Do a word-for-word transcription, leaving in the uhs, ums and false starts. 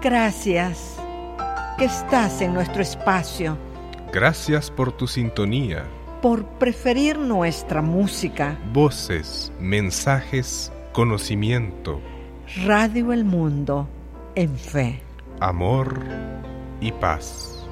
Gracias que estás en nuestro espacio. Gracias por tu sintonía. Por preferir nuestra música. Voces, mensajes, conocimiento. Radio El Mundo, en fe. Amor y paz.